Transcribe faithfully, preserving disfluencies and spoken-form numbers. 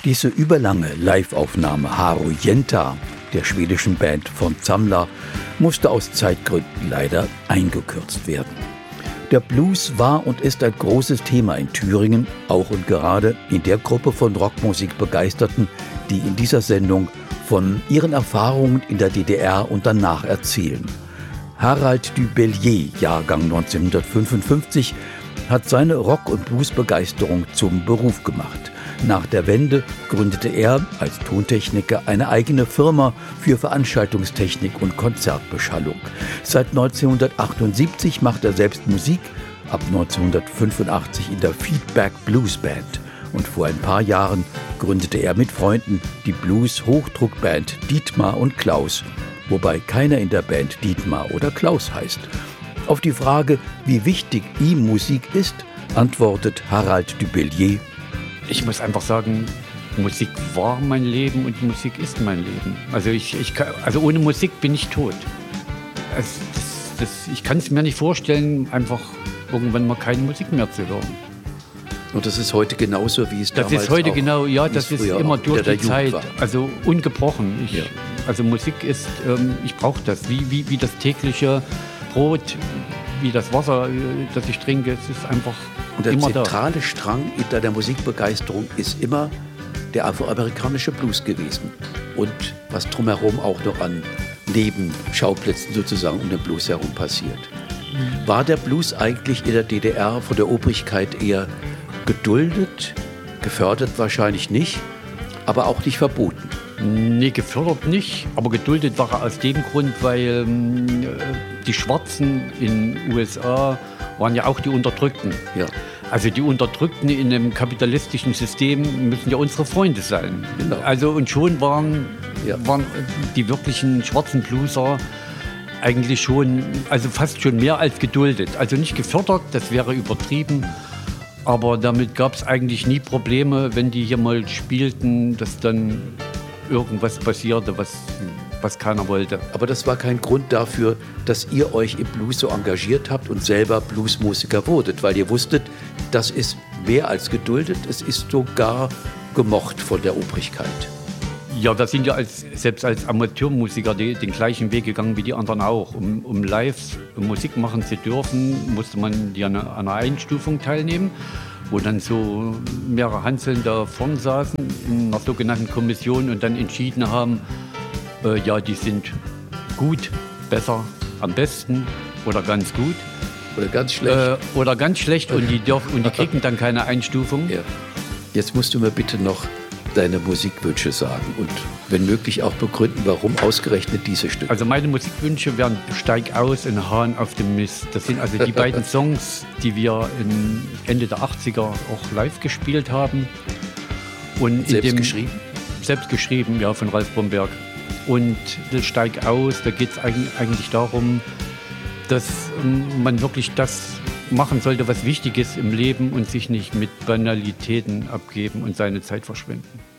Diese überlange Live-Aufnahme Harujenta der schwedischen Band von Samla musste aus Zeitgründen leider eingekürzt werden. Der Blues war und ist ein großes Thema in Thüringen, auch und gerade in der Gruppe von Rockmusikbegeisterten, die in dieser Sendung von ihren Erfahrungen in der D D R und danach erzählen. Harald du Bellier, Jahrgang neunzehnhundertfünfundfünfzig, hat seine Rock- und Bluesbegeisterung zum Beruf gemacht. Nach der Wende gründete er als Tontechniker eine eigene Firma für Veranstaltungstechnik und Konzertbeschallung. Seit neunzehnhundertachtundsiebzig macht er selbst Musik, ab neunzehnhundertfünfundachtzig in der Feedback Blues Band. Und vor ein paar Jahren gründete er mit Freunden die Blues-Hochdruckband Dietmar und Klaus, wobei keiner in der Band Dietmar oder Klaus heißt. Auf die Frage, wie wichtig ihm Musik ist, antwortet Harald du Bellier: Ich muss einfach sagen, Musik war mein Leben und Musik ist mein Leben. Also, ich, ich kann, also ohne Musik bin ich tot. Also das, das, ich kann es mir nicht vorstellen, einfach irgendwann mal keine Musik mehr zu hören. Und das ist heute genauso, wie es das damals ist heute auch, genau, ja, das ist immer durch die Zeit, war. Also ungebrochen. Ich, ja. Also Musik ist, ähm, ich brauche das, wie, wie, wie das tägliche Brot, wie das Wasser, das ich trinke, es ist einfach und der immer zentrale da. Strang in deiner Musikbegeisterung ist immer der afroamerikanische Blues gewesen und was drumherum auch noch an Nebenschauplätzen sozusagen um den Blues herum passiert. Mhm. War der Blues eigentlich in der D D R von der Obrigkeit eher geduldet, gefördert wahrscheinlich nicht, aber auch nicht verboten? Nee, gefördert nicht, aber geduldet war er aus dem Grund, weil äh, die Schwarzen in den U S A waren ja auch die Unterdrückten. Ja. Also die Unterdrückten in einem kapitalistischen System müssen ja unsere Freunde sein. Genau. Also und schon waren, ja. waren die wirklichen schwarzen Blueser eigentlich schon, also fast schon mehr als geduldet. Also nicht gefördert, das wäre übertrieben. Aber damit gab es eigentlich nie Probleme, wenn die hier mal spielten, dass dann irgendwas passierte, was, was keiner wollte. Aber das war kein Grund dafür, dass ihr euch im Blues so engagiert habt und selber Bluesmusiker wurdet, weil ihr wusstet, das ist mehr als geduldet, es ist sogar gemocht von der Obrigkeit. Ja, wir sind ja als, selbst als Amateurmusiker die, den gleichen Weg gegangen wie die anderen auch. Um, um live Musik machen zu dürfen, musste man ja an einer Einstufung teilnehmen, wo dann so mehrere Hanseln da vorn saßen in einer sogenannten Kommission und dann entschieden haben, äh, ja, die sind gut, besser, am besten oder ganz gut. Oder ganz schlecht. Äh, oder ganz schlecht und die, dürfen, und die kriegen dann keine Einstufung. Ja. Jetzt musst du mir bitte noch deine Musikwünsche sagen und wenn möglich auch begründen, warum ausgerechnet diese Stücke. Also meine Musikwünsche wären Steig aus und Hahn auf dem Mist. Das sind also die beiden Songs, die wir Ende der achtziger auch live gespielt haben. Und selbst in dem, geschrieben? Selbst geschrieben, ja, von Ralf Bromberg. Und das Steig aus, da geht es eigentlich darum, dass man wirklich das machen sollte, was wichtig ist im Leben und sich nicht mit Banalitäten abgeben und seine Zeit verschwenden.